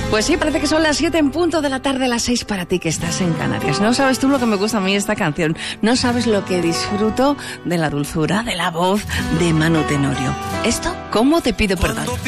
Pues sí, parece que son las 7 en punto de la tarde, las 6 para ti que estás en Canarias. No sabes tú lo que me gusta a mí esta canción. No sabes lo que disfruto de la dulzura de la voz de Manu Tenorio. ¿Esto? ¿Cómo te pido perdón?